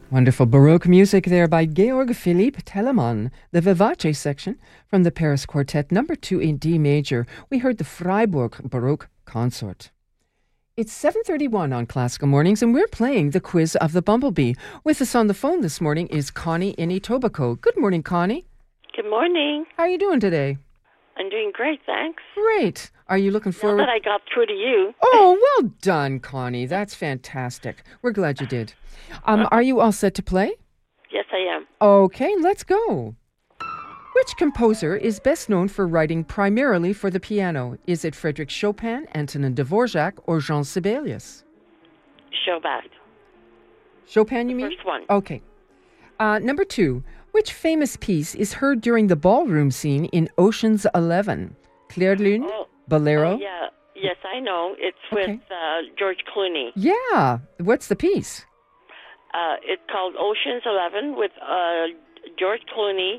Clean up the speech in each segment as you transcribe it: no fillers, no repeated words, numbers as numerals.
Wonderful Baroque music there by Georg Philipp Telemann, the Vivace section from the Paris Quartet number 2 in D major. We heard the Freiburg Baroque Consort. It's 7:31 on Classical Mornings, and we're playing the Quiz of the Bumblebee. With us on the phone this morning is Connie in Etobicoke. Good morning, Connie. Good morning. How are you doing today? I'm doing great, thanks. Great. Are you looking forward? Now that I got through to you. Oh, well done, Connie. That's fantastic. We're glad you did. Are you all set to play? Yes, I am. Okay, let's go. Which composer is best known for writing primarily for the piano? Is it Frédéric Chopin, Antonin Dvorak, or Jean Sibelius? Chopin. Chopin, you mean? First one. Okay. Number 2. Which famous piece is heard during the ballroom scene in Ocean's 11? Clair de Lune? Bolero? Yeah. Yes, I know. It's with George Clooney. Yeah. What's the piece? It's called Ocean's 11 with George Clooney,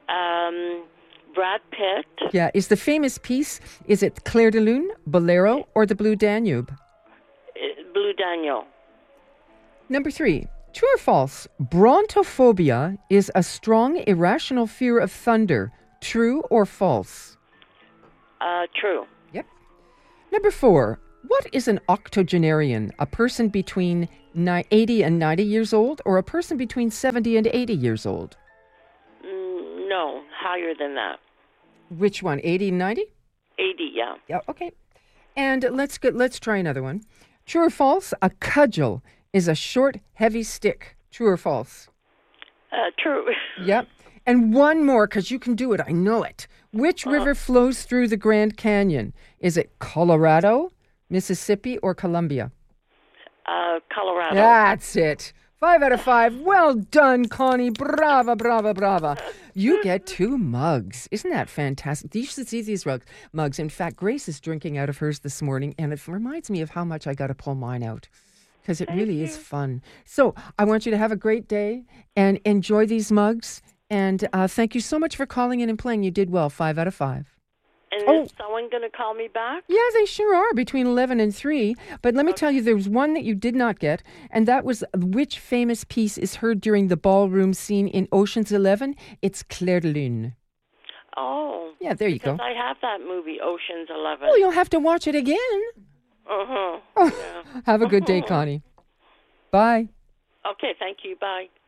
Brad Pitt. Yeah. Is the famous piece, is it Clair de Lune, Bolero, or the Blue Danube? Blue Daniel. Number 3. True or false? Brontophobia is a strong, irrational fear of thunder. True or false? True. Yep. Number 4. What is an octogenarian? A person between 80 and 90 years old, or a person between 70 and 80 years old? No, higher than that. Which one, 80 and 90? 80, yeah. Yeah, okay. And let's try another one. True or false? A cudgel is a short, heavy stick. True or false? True. Yep. And one more, because you can do it. I know it. Which river flows through the Grand Canyon? Is it Colorado, Mississippi, or Columbia? Colorado. That's it. 5 out of 5. Well done, Connie. Brava, brava, brava. You get 2 mugs. Isn't that fantastic? You should see these mugs. In fact, Grace is drinking out of hers this morning, and it reminds me of how much I got to pull mine out. Because it really is fun. So I want you to have a great day and enjoy these mugs. And thank you so much for calling in and playing. You did well, 5 out of 5. And is someone going to call me back? Yeah, they sure are, between 11 and 3. But let me tell you, there was one that you did not get, and that was which famous piece is heard during the ballroom scene in Ocean's 11? It's Clair de Lune. Oh. Yeah, there you go. Because I have that movie, Ocean's 11. Well, you'll have to watch it again. Uh-huh. Oh, have a good day, Connie. Bye. Okay, thank you. Bye.